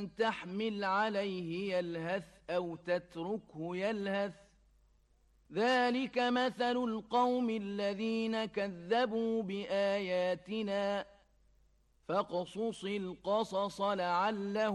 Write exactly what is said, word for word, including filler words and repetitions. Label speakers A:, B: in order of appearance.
A: تحمل عليه يلهث أو تتركه يلهث ذلك مثل القوم الذين كذبوا بآياتنا فاقصص القصص لعلهم